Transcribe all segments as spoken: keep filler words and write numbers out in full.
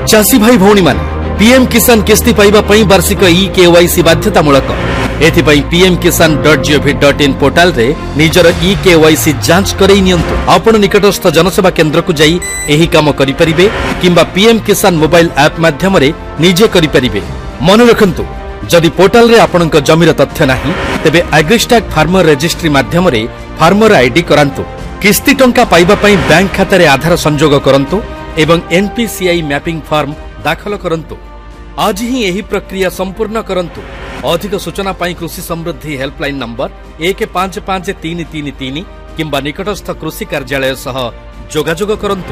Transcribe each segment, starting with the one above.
चाषी भाई भौणी माने पीएम किसान किस्ती पाइबा पई वार्षिक ई केवाईसी बाध्यतामूलक एथिपई पीएम किसान dot gov dot in portal रे निजर ई केवाईसी जांच करई नियंतु। आपण निकटस्थ जनसेवा केंद्र को जाई एही काम करि परिबे किंबा पीएम किसान मोबाइल ऐप माध्यम रे निजे करि परिबे। मन रखंतु जदि पोर्टल रे आपणक जमीर तथ्य नाही तेबे एग्रीस्टैक फार्मर रजिस्ट्री माध्यम रे फार्मर आईडी करांतु। किस्ती टंका पाइबा पई बैंक खाता रे आधार संजोग करंतु एवं एनपीसीआई मैपिंग फॉर्म दाखल करंतु। आज ही यही प्रक्रिया संपूर्ण करंतु। अधिक सूचना पाई कृषि समृद्धि हेल्पलाइन नंबर एक पांच पांच तीन तीन तीन किंबा निकटस्थ कृषि कार्यालय सह जोगाजोग करंतु।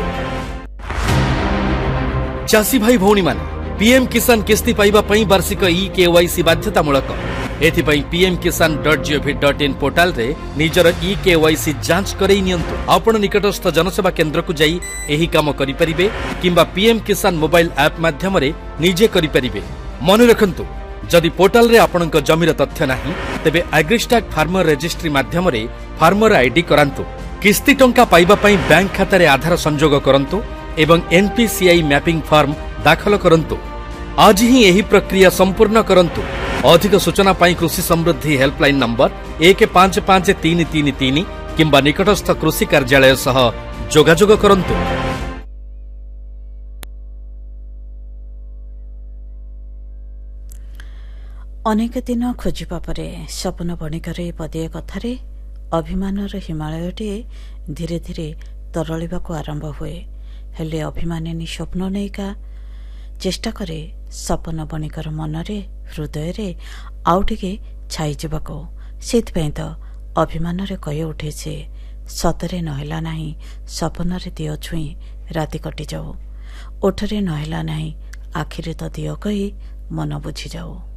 चाषी भाई भौणी माने पीएम किसान किस्ती पाइबा पई वार्षिक ई केवाईसी बाध्यतामूलक एथिपई पीएम किसान dot gov dot in portal रे निजर ई केवाईसी जांच करई नियंतु। आपण निकटस्थ जनसेवा केंद्र को जाई एही काम करि परिबे किंबा पीएम किसान मोबाइल ऐप माध्यम रे निजे करि परिबे। मन रखंतु जदि पोर्टल रे आपणक जमीर तथ्य नाही तेबे एग्रीस्टैक फार्मर रजिस्ट्री माध्यम रे फार्मर आईडी करांतु। किस्ती टंका पाइबा पई बैंक खाता रे आधार संजोग करंतु एवं एनपीसीआई मैपिंग फॉर्म दाखल करंतु। आज ही यही प्रक्रिया संपूर्ण करंतु। अधिक सूचना पाई कृषि समृद्धि हेल्पलाइन नंबर एक पांच पांच तीन तीन तीन किंबा निकटस्थ कृषि कार्यालय सह जोगाजोग करंतु। अनेक दिन खोजिबा परे सपन बणिकर पदिए कथारे अभिमानर हिमालयटे धीरे धीरे तरलिबाको आरंभ हुए। हेले अभिमानिनी स्वप्न नैका चेष्टा करे सपन बणिकर मनरे हृदय रे आउ टिके छाई जिबाको। सेतपई तो अभिमानरे कहि उठेछे सतरे नहेला नाही सपनरे दियो छुई राति कटि जाऊ। ओठरे नहेला नाही आखिरे तो दियो कहि मन बुझी जाऊ।